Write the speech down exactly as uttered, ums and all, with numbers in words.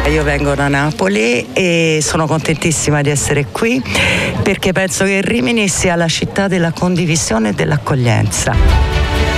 io vengo da Napoli e sono contentissima di essere qui perché penso che Rimini sia la città della condivisione e dell'accoglienza.